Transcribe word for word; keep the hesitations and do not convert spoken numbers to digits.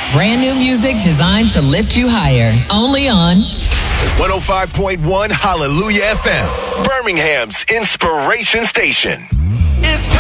Brand new music designed to lift you higher. Only on one oh five point one Hallelujah F M, Birmingham's inspiration station. It's